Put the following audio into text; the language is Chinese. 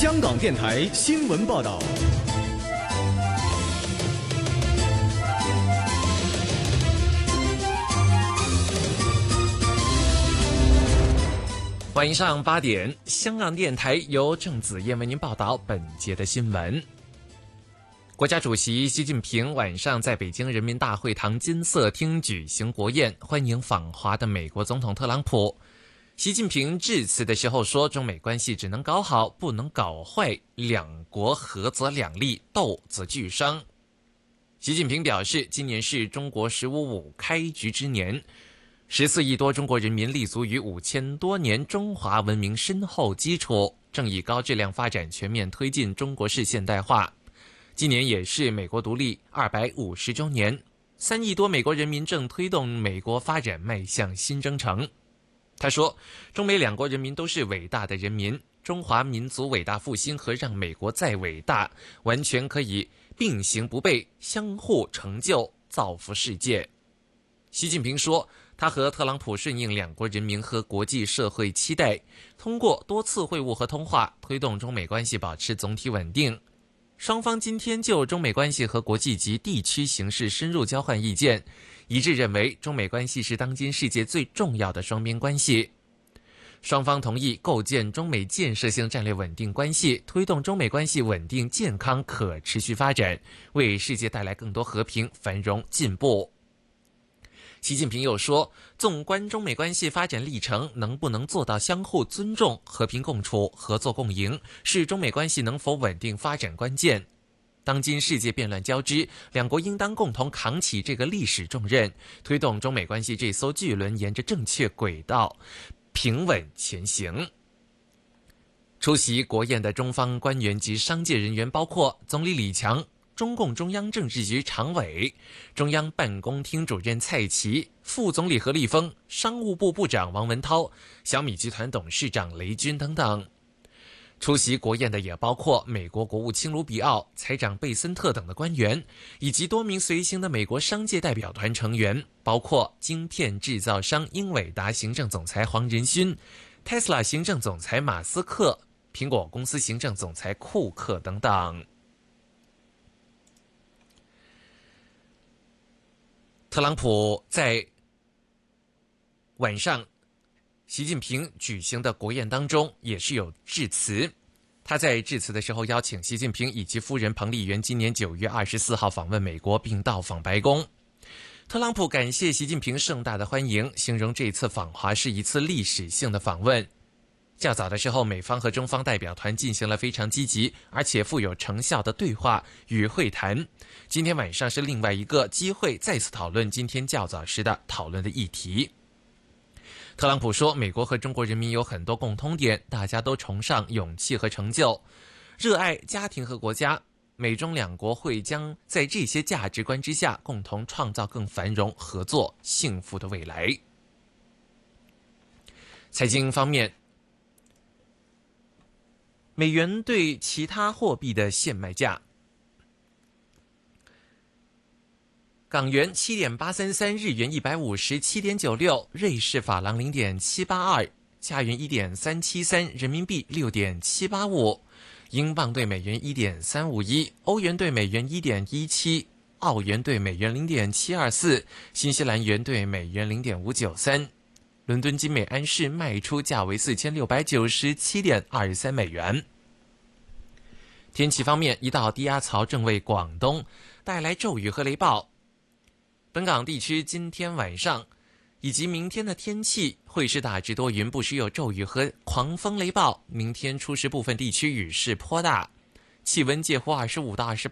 香港电台新闻报道。 晚上8点，香港电台由郑子燕为您报道本节的新闻。国家主席习近平晚上在北京人民大会堂金色厅举行国宴，欢迎访华的美国总统特朗普。习近平致辞的时候说，中美关系只能搞好，不能搞坏，两国合则两利，斗则俱伤。习近平表示，今年是中国“15+5”开局之年，14亿多中国人民立足于5000多年中华文明深厚基础，正以高质量发展全面推进中国式现代化。今年也是美国独立250周年，3亿多美国人民正推动美国发展迈向新征程。他说，中美两国人民都是伟大的人民，中华民族伟大复兴和让美国再伟大，完全可以并行不悖，相互成就，造福世界。习近平说，他和特朗普顺应两国人民和国际社会期待，通过多次会晤和通话，推动中美关系保持总体稳定。双方今天就中美关系和国际及地区形势深入交换意见，一致认为中美关系是当今世界最重要的双边关系。双方同意构建中美建设性战略稳定关系，推动中美关系稳定、健康、可持续发展，为世界带来更多和平、繁荣、进步。习近平又说，纵观中美关系发展历程，能不能做到相互尊重、和平共处、合作共赢，是中美关系能否稳定发展关键。当今世界变乱交织，两国应当共同扛起这个历史重任，推动中美关系这艘巨轮沿着正确轨道平稳前行。出席国宴的中方官员及商界人员包括总理李强、中共中央政治局常委、中央办公厅主任蔡奇、副总理何立峰、商务部部长王文涛、小米集团董事长雷军等等。出席国宴的也包括美国国务卿卢比奥、财长贝森特等的官员，以及多名随行的美国商界代表团成员，包括晶片制造商英伟达行政总裁黄仁勋、Tesla 行政总裁马斯克、苹果公司行政总裁库克等等。特朗普在晚上习近平举行的国宴当中也是有致辞，他在致辞的时候邀请习近平以及夫人彭丽媛今年9月24号访问美国并到访白宫。特朗普感谢习近平盛大的欢迎，形容这次访华是一次历史性的访问。较早的时候，美方和中方代表团进行了非常积极而且富有成效的对话与会谈。今天晚上是另外一个机会，再次讨论今天较早时的讨论的议题。特朗普说，美国和中国人民有很多共通点，大家都崇尚勇气和成就，热爱家庭和国家。美中两国会将在这些价值观之下，共同创造更繁荣、合作、幸福的未来。财经方面，美元对其他货币的现卖价：港元7.833，日元157.96，瑞士法郎0.782，加元1.373，人民币6.785，英镑对美元1.351，欧元对美元1.17，澳元对美元0.724，新西兰元对美元0.593。伦敦金每安士卖出价为4697.23美元。天气方面，一道低压槽正为广东带来骤雨和雷暴。本港地区今天晚上以及明天的天气会是大致多云，不时有骤雨和狂风雷暴。明天初时部分地区雨势颇大，气温介乎25到28